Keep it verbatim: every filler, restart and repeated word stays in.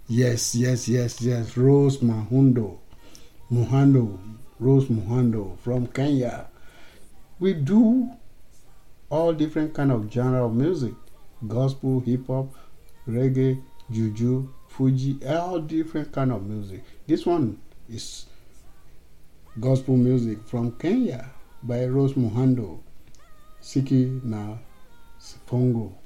Yes, yes, yes, yes. Rose Muhando, Muhando, Rose Muhando from Kenya. We do all different kind of genre of music: gospel, hip hop, reggae, juju, fuji, all different kind of music. This one is gospel music from Kenya by Rose Muhando, Siki na Pongo.